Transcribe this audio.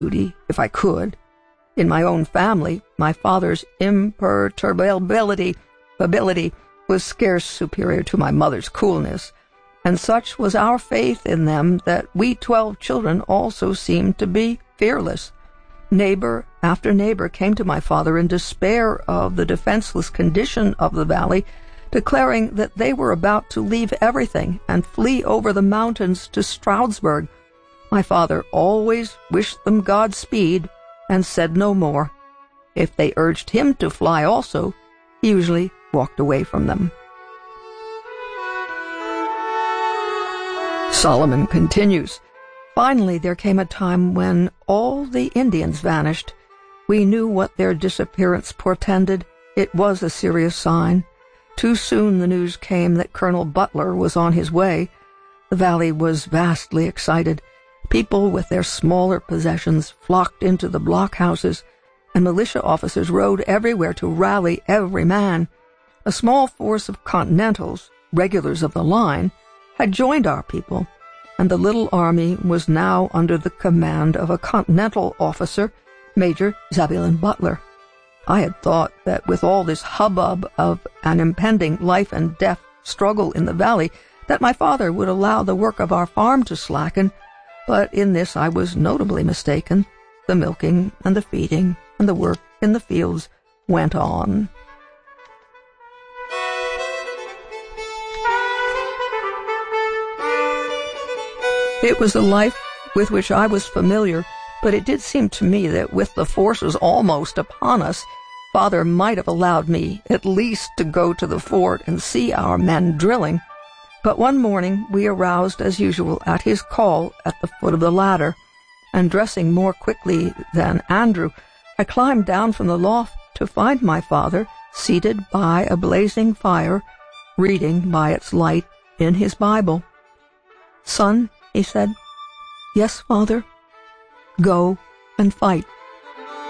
duty if I could. In my own family, my father's imperturbability was scarce superior to my mother's coolness, and such was our faith in them that we 12 children also seemed to be fearless. Neighbor after neighbor came to my father in despair of the defenseless condition of the valley, declaring that they were about to leave everything and flee over the mountains to Stroudsburg. My father always wished them Godspeed and said no more. If they urged him to fly also, he usually walked away from them. Solomon continues, "Finally there came a time when all the Indians vanished. We knew what their disappearance portended. It was a serious sign. Too soon the news came that Colonel Butler was on his way. The valley was vastly excited. People with their smaller possessions flocked into the blockhouses, and militia officers rode everywhere to rally every man. A small force of Continentals, regulars of the line, had joined our people, and the little army was now under the command of a Continental officer, Major Zebulon Butler. I had thought that with all this hubbub of an impending life and death struggle in the valley, that my father would allow the work of our farm to slacken, but in this I was notably mistaken. The milking and the feeding and the work in the fields went on." It was a life with which I was familiar, but it did seem to me that with the forces almost upon us, Father might have allowed me at least to go to the fort and see our men drilling. But one morning we aroused as usual at his call at the foot of the ladder, and dressing more quickly than Andrew, I climbed down from the loft to find my father seated by a blazing fire, reading by its light in his Bible. "Son," he said. "Yes, Father." "Go and fight.